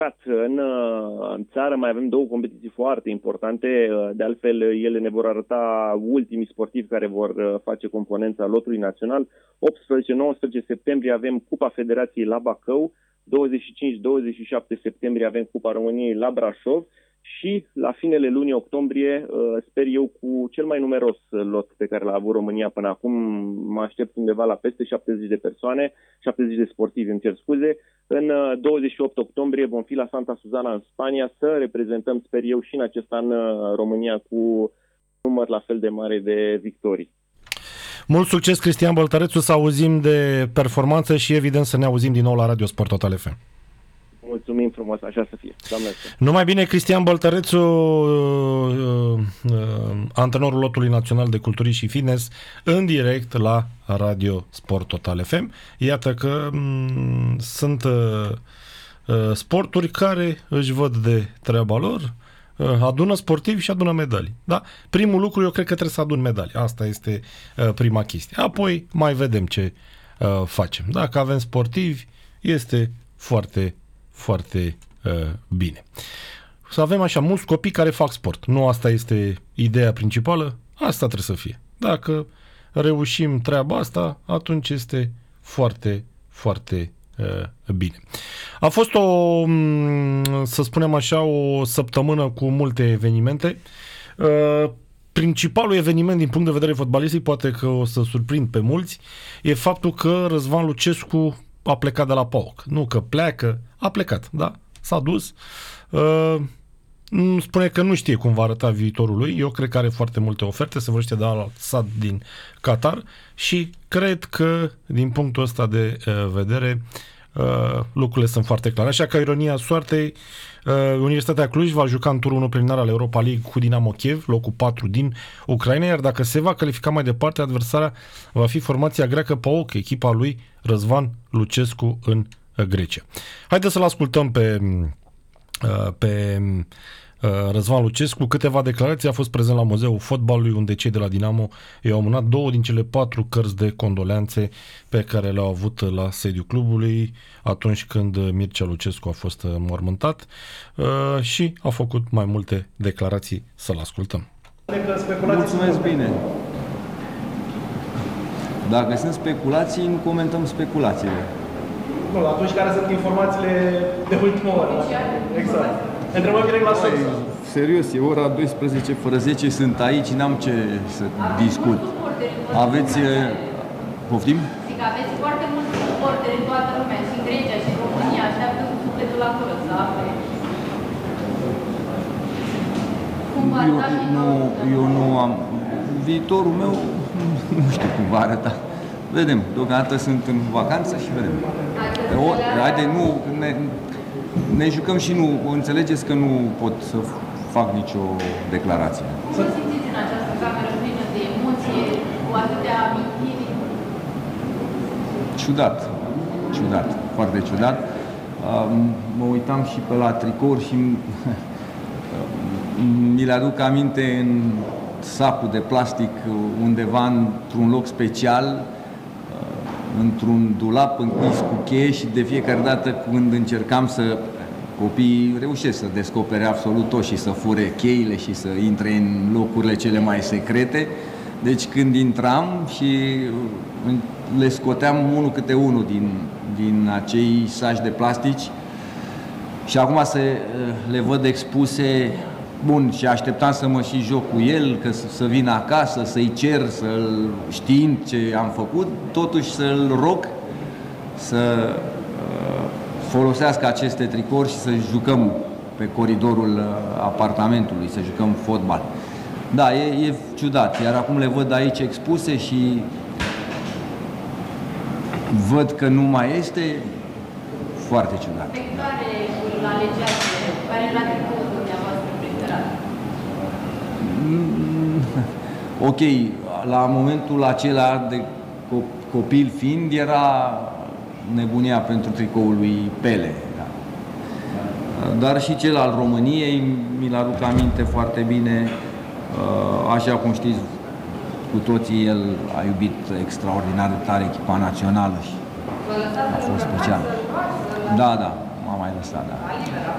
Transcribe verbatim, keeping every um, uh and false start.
În, în țară mai avem două competiții foarte importante, de altfel ele ne vor arăta ultimii sportivi care vor face componența lotului național. optsprezece nouăsprezece septembrie avem Cupa Federației la Bacău, douăzeci și cinci douăzeci și șapte septembrie avem Cupa României la Brașov și la finele lunii octombrie, sper eu, cu cel mai numeros lot pe care l-a avut România până acum, mă aștept undeva la peste șaptezeci de persoane, șaptezeci de sportivi, îmi cer scuze. În douăzeci și opt octombrie vom fi la Santa Susana în Spania să reprezentăm, sper eu, și în acest an România cu număr la fel de mare de victorii. Mult succes, Cristian Boltărețu, să auzim de performanță și evident să ne auzim din nou la Radio Sport Total F M. Mulțumim frumos, așa să fie. Doamne. Numai bine, Cristian Boltărețu, uh, uh, antrenorul lotului național de culturi și fitness, în direct la Radio Sport Total F M. Iată că m- sunt uh, uh, sporturi care își văd de treaba lor, uh, adună sportivi și adună medalii. Da? Primul lucru, eu cred că trebuie să adun medalii. Asta este uh, prima chestie. Apoi mai vedem ce uh, facem. Dacă avem sportivi, este foarte foarte uh, bine. Să avem așa mulți copii care fac sport. Nu asta este ideea principală, asta trebuie să fie. Dacă reușim treaba asta, atunci este foarte, foarte uh, bine. A fost o, să spunem așa, o săptămână cu multe evenimente. Uh, Principalul eveniment din punct de vedere fotbalistic, poate că o să surprind pe mulți, e faptul că Răzvan Lucescu a plecat de la PAOK. Nu că pleacă, a plecat, da? S-a dus. Uh, spune că nu știe cum va arăta viitorul lui. Eu cred că are foarte multe oferte. Se vorbește de Al-Sadd din Qatar și cred că, din punctul ăsta de uh, vedere, uh, lucrurile sunt foarte clare. Așa că, ironia soartei, uh, Universitatea Cluj va juca în turul unu preliminar al Europa League cu Dinamo Kiev, locul patru din Ucraina, iar dacă se va califica mai departe, adversarea va fi formația greacă PAOK, echipa lui Răzvan Lucescu în Grecia. Haideți să-l ascultăm pe, pe Răzvan Lucescu. Câteva declarații. A fost prezent la Muzeul Fotbalului, unde cei de la Dinamo i-au amânat două din cele patru cărți de condoleanțe pe care le-au avut la sediul clubului atunci când Mircea Lucescu a fost mormântat și a făcut mai multe declarații. Să-l ascultăm. Mulțumesc bine. Dacă sunt speculații, nu comentăm speculațiile. Nu, atunci care sunt informațiile de ultimă oră? Exact. Întrebăm direct la sursă. Serios, e ora douăsprezece fără zece, sunt aici, n-am ce să discut. Aveți... Poftim? Zic că aveți foarte mulți suporteri în toată lumea, și în Grecia, și în România, așteaptă cu sufletul la cură să afle. Cum va arăta viitorul? Eu nu am... Viitorul meu, nu știu cum va arăta. Vedem, deocamdată sunt în vacanță și vedem. O, haide, nu, ne, ne jucăm și nu, înțelegeți că nu pot să fac nicio declarație. Cum simțiți în această cameră plină de emoție, cu atâtea amintiri? Ciudat, ciudat, foarte ciudat. Mă uitam și pe la tricouri și mi le aduc aminte în sacul de plastic undeva într-un loc special, într-un dulap închis cu cheie și de fiecare dată când încercam să... Copiii reușesc să descopere absolut tot și să fure cheile și să intre în locurile cele mai secrete. Deci când intram și le scoteam unul câte unul din, din acei saci de plastici și acum se, le văd expuse. Bun, și așteptam să mă și joc cu el, că să, să vin acasă, să-i cer, să-l știind ce am făcut, totuși să-l rog să uh, folosească aceste tricouri și să jucăm pe coridorul uh, apartamentului, să jucăm fotbal. Da, e, e ciudat, iar acum le văd aici expuse și văd că nu mai este, foarte ciudat. Pe care îl alegeați, care era tricoul dumneavoastră preferat? Ok, la momentul acela de copil fiind, era nebunia pentru tricoul lui Pele. Da. Dar și cel al României mi-l aduc aminte foarte bine. Așa cum știți cu toții, el a iubit extraordinar de tare echipa națională și a fost special. Da, da, m-a mai lăsat, da.